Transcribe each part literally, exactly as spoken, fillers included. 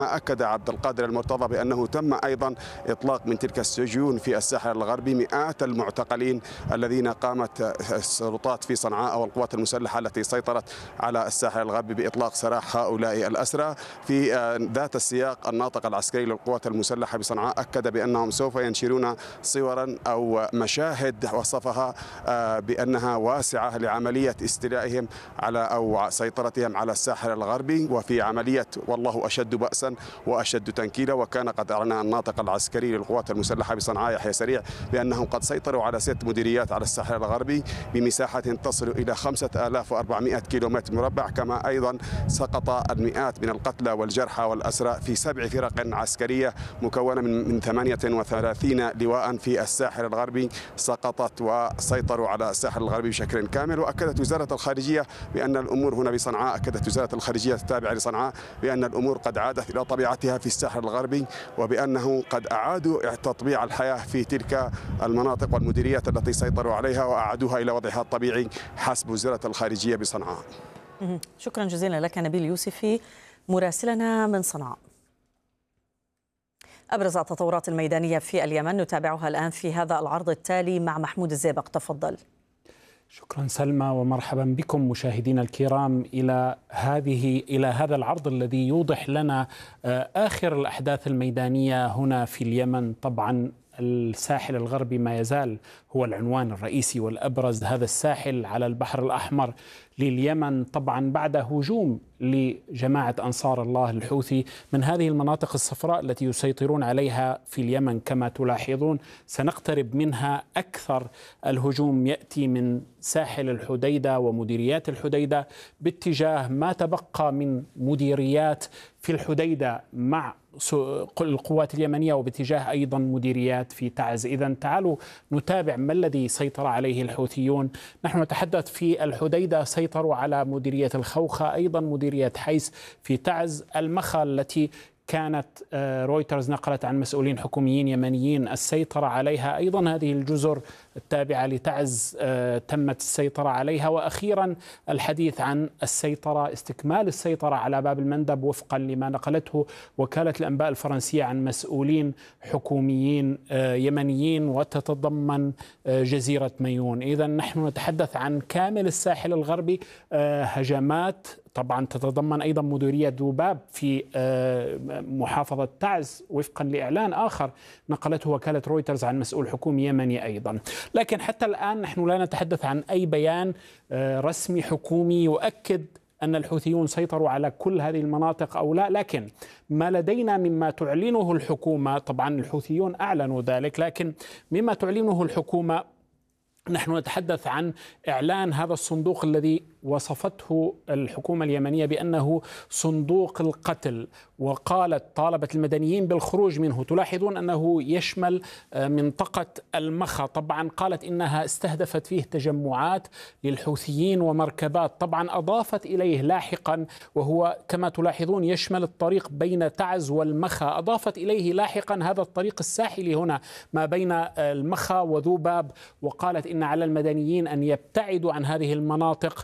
أكد عبد القادر المرتضى بأنه تم أيضا إطلاق من تلك السجون في الساحل الغربي مئات المعتقلين الذين قامت السلطات في صنعاء والقوات المسلحة التي سيطرت على الساحل الغربي بإطلاق سراح هؤلاء الأسرى. في ذات السياق الناطق العسكري للقوات المسلحة بصنعاء أكد بأنهم سوف ينشرون صورا أو مشاهد وصفها بأنها واسعة لعملية استيلائهم على أو سيطرتهم على الساحل الغربي، وفي عملية والله أشد بأسا وأشد تنكيلا. وكان قد أعلن الناطق العسكري للقوات المسلحة بصنعاء يحيى سريع بأنهم قد سيطروا على ست مديريات على الساحل الغربي بمساحة تصل إلى خمسة آلاف وأربعمئة كيلومتر مربع، كما أيضا سقط المئات من القتلى والجرحى والأسرى في سبع فرق عسكرية مكونة من ثمانية وثلاثين لواء في الساحل الغربي سقطت وسيطروا على الساحل الغربي بشكل كامل. وأكدت وزارة الخارجية بأن الأمور هنا بصنعاء أكدت وزارة الخارجية التابعة لصنعاء بأن الأمور قد عادت إلى طبيعتها في الساحل الغربي، وبأنه قد أعادوا تطبيع الحياة في تلك المناطق والمديريات التي سيطروا عليها وأعادوها إلى وضعها الطبيعي حسب وزارة الخارجية بصنعاء. شكرا جزيلا لك نبيل يوسفي مراسلنا من صنعاء. أبرز التطورات الميدانية في اليمن نتابعها الآن في هذا العرض التالي مع محمود الزيبق، تفضل. شكرا سلمى ومرحبا بكم مشاهدينا الكرام إلى هذه إلى هذا العرض الذي يوضح لنا آخر الأحداث الميدانية هنا في اليمن. طبعا الساحل الغربي ما يزال هو العنوان الرئيسي والأبرز، هذا الساحل على البحر الأحمر لليمن طبعا بعد هجوم لجماعة أنصار الله الحوثي من هذه المناطق الصفراء التي يسيطرون عليها في اليمن. كما تلاحظون سنقترب منها أكثر. الهجوم يأتي من ساحل الحديدة ومديريات الحديدة باتجاه ما تبقى من مديريات في الحديدة مع القوات اليمنية، وباتجاه أيضا مديريات في تعز. إذن تعالوا نتابع ما الذي سيطر عليه الحوثيون. نحن نتحدث في الحديدة سيطروا على مديرية الخوخة، أيضا مديرية حيس في تعز، المخا التي كانت رويترز نقلت عن مسؤولين حكوميين يمنيين السيطرة عليها، أيضا هذه الجزر التابعة لتعز تمت السيطرة عليها. وأخيرا الحديث عن السيطرة استكمال السيطرة على باب المندب وفقا لما نقلته وكالة الأنباء الفرنسية عن مسؤولين حكوميين يمنيين، وتتضمن جزيرة ميون. إذن نحن نتحدث عن كامل الساحل الغربي، هجمات طبعا تتضمن أيضا مديرية ذوباب في محافظة تعز وفقا لإعلان آخر نقلته وكالة رويترز عن مسؤول حكومي يمني أيضا. لكن حتى الآن نحن لا نتحدث عن أي بيان رسمي حكومي يؤكد أن الحوثيون سيطروا على كل هذه المناطق أو لا. لكن ما لدينا مما تعلنه الحكومة، طبعا الحوثيون أعلنوا ذلك، لكن مما تعلنه الحكومة نحن نتحدث عن إعلان هذا الصندوق الذي وصفته الحكومة اليمنية بأنه صندوق القتل، وقالت طالبت المدنيين بالخروج منه. تلاحظون أنه يشمل منطقة المخا، طبعا قالت إنها استهدفت فيه تجمعات للحوثيين ومركبات، طبعا أضافت إليه لاحقا وهو كما تلاحظون يشمل الطريق بين تعز والمخا، أضافت إليه لاحقا هذا الطريق الساحلي هنا ما بين المخا وذوباب، وقالت إن على المدنيين أن يبتعدوا عن هذه المناطق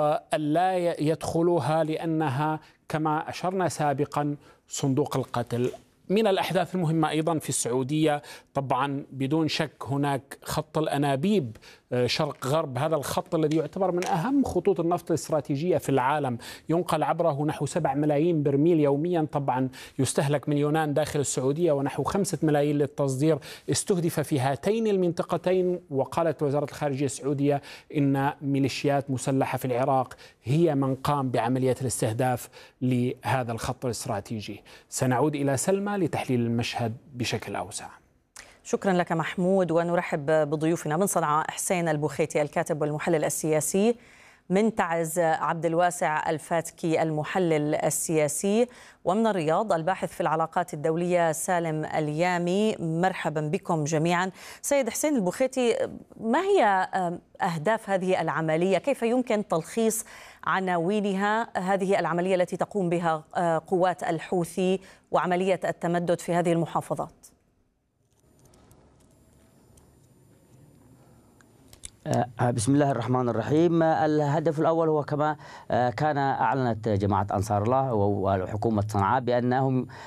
وألا يدخلوها لأنها كما أشرنا سابقا صندوق القتل. من الأحداث المهمة أيضا في السعودية طبعا بدون شك هناك خط الأنابيب شرق غرب، هذا الخط الذي يعتبر من أهم خطوط النفط الاستراتيجية في العالم، ينقل عبره نحو سبع ملايين برميل يوميا، طبعا يستهلك مليونان داخل السعودية ونحو خمسة ملايين للتصدير. استهدف في هاتين المنطقتين، وقالت وزارة الخارجية السعودية إن ميليشيات مسلحة في العراق هي من قام بعملية الاستهداف لهذا الخط الاستراتيجي. سنعود إلى سلمى لتحليل المشهد بشكل أوسع. شكرا لك محمود، ونرحب بضيوفنا من صنعاء حسين البوخيتي الكاتب والمحلل السياسي، من تعز عبد الواسع الفاتكي المحلل السياسي، ومن الرياض الباحث في العلاقات الدولية سالم اليامي. مرحبا بكم جميعا. سيد حسين البوخيتي، ما هي أهداف هذه العملية؟ كيف يمكن تلخيص عناوينها، هذه العملية التي تقوم بها قوات الحوثي وعملية التمدد في هذه المحافظات؟ بسم الله الرحمن الرحيم. الهدف الأول هو كما كان أعلنت جماعة أنصار الله وحكومة صنعاء بأنهم